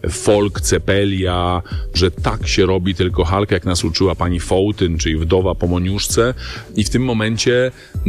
folk, cepelia, że tak się robi tylko Halkę, jak nas uczyła pani Fołtyn, czyli wdowa po Moniuszce. I w tym momencie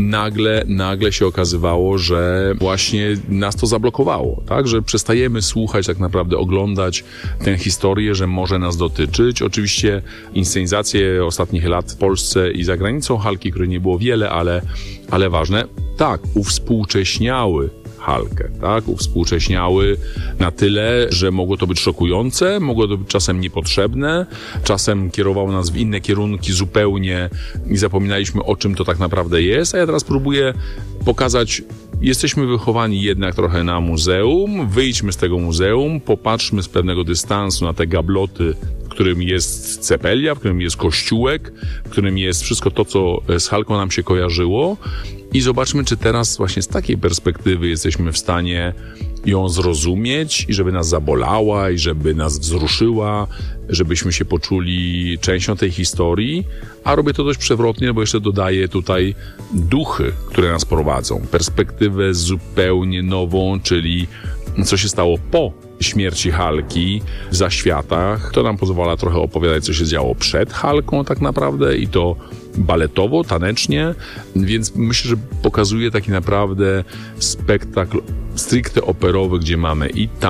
nagle się okazywało, że właśnie nas to zablokowało, tak? Że przestajemy słuchać, tak naprawdę oglądać tę historię, że może nas dotyczyć. Oczywiście inscenizacje ostatnich lat w Polsce i za granicą Halki, których nie było wiele, ale ważne, tak, uwspółcześniały Halkę, tak? Uwspółcześniały na tyle, że mogło to być szokujące, mogło to być czasem niepotrzebne, czasem kierowało nas w inne kierunki zupełnie i zapominaliśmy, o czym to tak naprawdę jest, a ja teraz próbuję pokazać, jesteśmy wychowani jednak trochę na muzeum, wyjdźmy z tego muzeum, popatrzmy z pewnego dystansu na te gabloty, w którym jest cepelia, w którym jest kościółek, w którym jest wszystko to, co z Halką nam się kojarzyło i zobaczmy, czy teraz właśnie z takiej perspektywy jesteśmy w stanie ją zrozumieć i żeby nas zabolała i żeby nas wzruszyła, żebyśmy się poczuli częścią tej historii, a robię to dość przewrotnie, bo jeszcze dodaję tutaj duchy, które nas prowadzą, perspektywę zupełnie nową, czyli co się stało po śmierci Halki w zaświatach. To nam pozwala trochę opowiadać, co się działo przed Halką tak naprawdę i to baletowo, tanecznie, więc myślę, że pokazuje taki naprawdę spektakl stricte operowy, gdzie mamy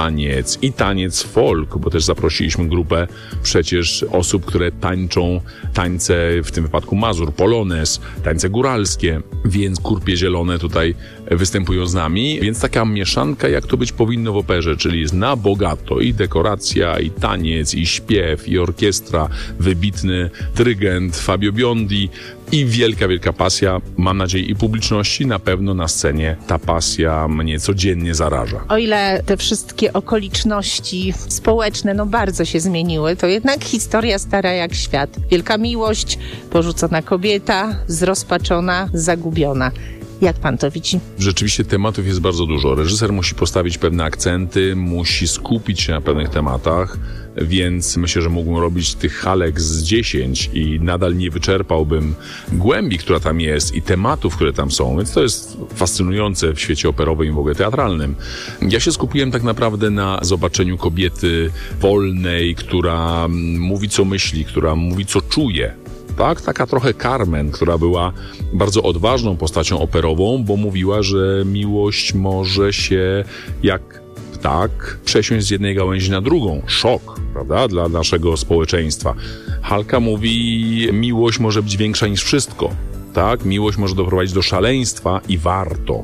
i taniec folk, bo też zaprosiliśmy grupę przecież osób, które tańczą tańce, w tym wypadku Mazur, polonez, tańce góralskie, więc kurpie zielone tutaj występują z nami, więc taka mieszanka, jak to być powinno w operze, czyli jest na bogato i dekoracja, i taniec, i śpiew, i orkiestra, wybitny dyrygent Fabio Biondi i wielka pasja, mam nadzieję, i publiczności, na pewno na scenie ta pasja mnie codziennie zaraża. O ile te wszystkie okoliczności społeczne bardzo się zmieniły, to jednak historia stara jak świat. Wielka miłość, porzucona kobieta, zrozpaczona, zagubiona. Jak pan to widzi? Rzeczywiście tematów jest bardzo dużo. Reżyser musi postawić pewne akcenty, musi skupić się na pewnych tematach, więc myślę, że mógłbym robić tych Halek z 10 i nadal nie wyczerpałbym głębi, która tam jest i tematów, które tam są, więc to jest fascynujące w świecie operowym i w ogóle teatralnym. Ja się skupiłem tak naprawdę na zobaczeniu kobiety wolnej, która mówi, co myśli, która mówi, co czuje. Tak, taka trochę Carmen, która była bardzo odważną postacią operową, bo mówiła, że miłość może się jak ptak przesiąść z jednej gałęzi na drugą. Szok, prawda, dla naszego społeczeństwa. Halka mówi, miłość może być większa niż wszystko. Tak, miłość może doprowadzić do szaleństwa i warto.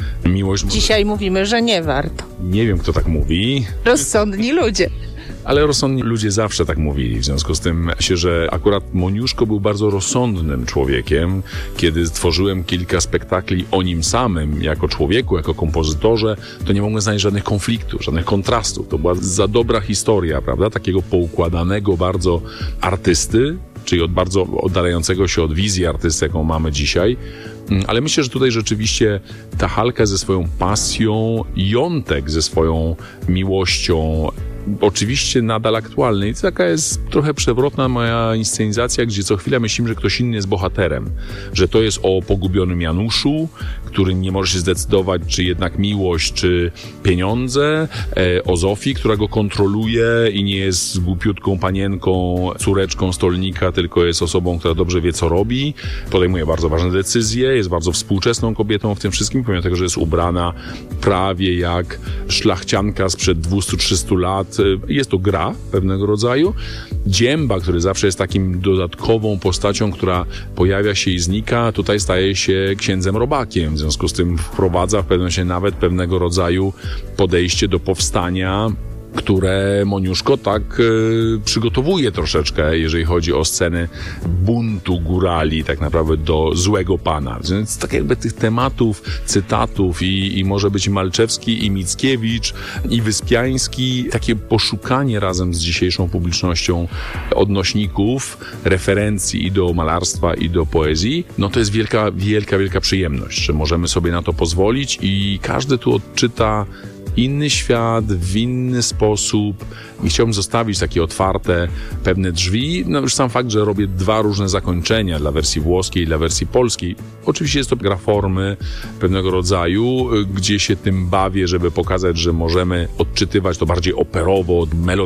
Dzisiaj mówimy, że nie warto. Nie wiem, kto tak mówi. Rozsądni ludzie. Ale rozsądni ludzie zawsze tak mówili, w związku z tym myślę, że akurat Moniuszko był bardzo rozsądnym człowiekiem. Kiedy stworzyłem kilka spektakli o nim samym, jako człowieku, jako kompozytorze, to nie mogłem znaleźć żadnych konfliktów, żadnych kontrastów. To była za dobra historia, prawda? Takiego poukładanego bardzo artysty, czyli od bardzo oddalającego się od wizji artysty, jaką mamy dzisiaj. Ale myślę, że tutaj rzeczywiście ta Halka ze swoją pasją, Jątek ze swoją miłością, oczywiście nadal aktualny. I taka jest trochę przewrotna moja inscenizacja, gdzie co chwilę myślimy, że ktoś inny jest bohaterem. Że to jest o pogubionym Januszu, który nie może się zdecydować, czy jednak miłość, czy pieniądze. O Zofii, która go kontroluje i nie jest głupiutką panienką, córeczką stolnika, tylko jest osobą, która dobrze wie, co robi. Podejmuje bardzo ważne decyzje, jest bardzo współczesną kobietą w tym wszystkim, pomimo tego, że jest ubrana prawie jak szlachcianka sprzed 200-300 lat. Jest to gra pewnego rodzaju. Dzięba, który zawsze jest takim dodatkową postacią, która pojawia się i znika, tutaj staje się księdzem robakiem. W związku z tym wprowadza w pewnym sensie nawet pewnego rodzaju podejście do powstania, które Moniuszko tak przygotowuje troszeczkę, jeżeli chodzi o sceny buntu górali, tak naprawdę do złego pana. Więc tak jakby tych tematów, cytatów i może być i Malczewski, i Mickiewicz, i Wyspiański, takie poszukanie razem z dzisiejszą publicznością odnośników, referencji i do malarstwa, i do poezji, no to jest wielka przyjemność, że możemy sobie na to pozwolić i każdy tu odczyta inny świat, w inny sposób. I chciałbym zostawić takie otwarte pewne drzwi. No już sam fakt, że robię 2 różne zakończenia dla wersji włoskiej i dla wersji polskiej. Oczywiście jest to gra formy pewnego rodzaju, gdzie się tym bawię, żeby pokazać, że możemy odczytywać to bardziej operowo,